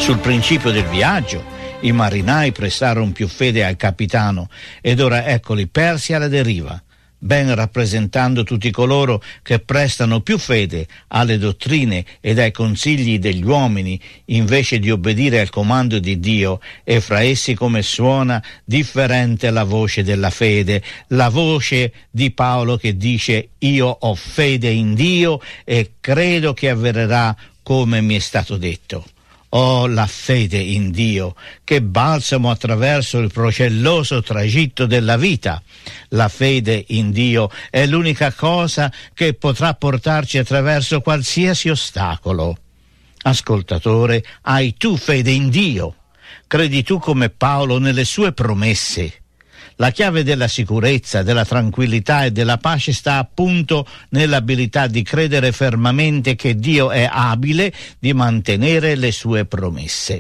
Sul principio del viaggio, i marinai prestarono più fede al capitano ed ora eccoli persi alla deriva, ben rappresentando tutti coloro che prestano più fede alle dottrine ed ai consigli degli uomini invece di obbedire al comando di Dio, e fra essi come suona differente la voce della fede, la voce di Paolo che dice: io ho fede in Dio e credo che avverrà come mi è stato detto. Oh, la fede in Dio, che balsamo attraverso il procelloso tragitto della vita. La fede in Dio è l'unica cosa che potrà portarci attraverso qualsiasi ostacolo. Ascoltatore, hai tu fede in Dio? Credi tu come Paolo nelle sue promesse? La chiave della sicurezza, della tranquillità e della pace sta appunto nell'abilità di credere fermamente che Dio è abile di mantenere le sue promesse.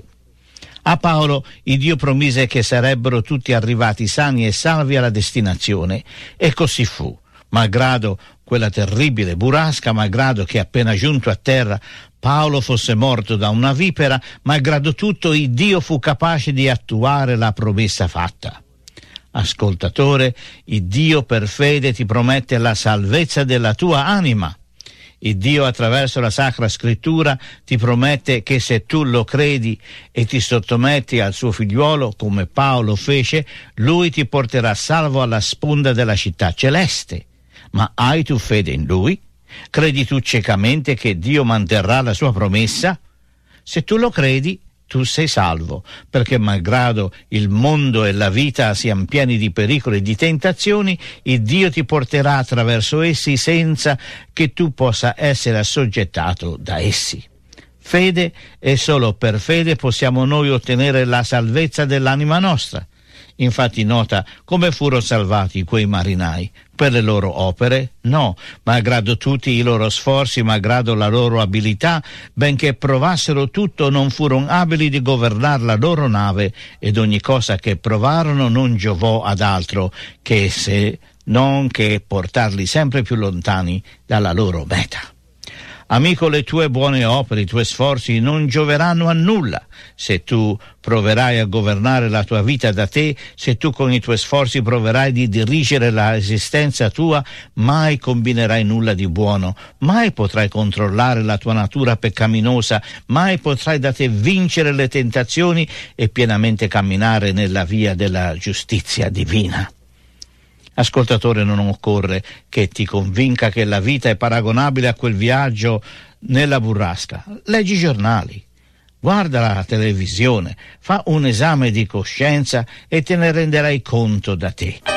A Paolo il Dio promise che sarebbero tutti arrivati sani e salvi alla destinazione, e così fu. Malgrado quella terribile burrasca, malgrado che appena giunto a terra Paolo fosse morto da una vipera, malgrado tutto il Dio fu capace di attuare la promessa fatta. Ascoltatore, il Dio per fede ti promette la salvezza della tua anima. Il Dio attraverso la Sacra Scrittura ti promette che se tu lo credi e ti sottometti al suo figliuolo, come Paolo fece, lui ti porterà salvo alla sponda della città celeste. Ma hai tu fede in lui? Credi tu ciecamente che Dio manterrà la sua promessa? Se tu lo credi, tu sei salvo, perché malgrado il mondo e la vita siano pieni di pericoli e di tentazioni, il Dio ti porterà attraverso essi senza che tu possa essere assoggettato da essi. Fede, e solo per fede possiamo noi ottenere la salvezza dell'anima nostra. Infatti nota come furono salvati quei marinai. Per le loro opere? No, malgrado tutti i loro sforzi, malgrado la loro abilità, benché provassero tutto, non furono abili di governare la loro nave, ed ogni cosa che provarono non giovò ad altro che se non che portarli sempre più lontani dalla loro meta. Amico, le tue buone opere, i tuoi sforzi non gioveranno a nulla se tu proverai a governare la tua vita da te, se tu con i tuoi sforzi proverai di dirigere l'esistenza tua, mai combinerai nulla di buono, mai potrai controllare la tua natura peccaminosa, mai potrai da te vincere le tentazioni e pienamente camminare nella via della giustizia divina. Ascoltatore, non occorre che ti convinca che la vita è paragonabile a quel viaggio nella burrasca. Leggi i giornali, guarda la televisione, fa un esame di coscienza e te ne renderai conto da te.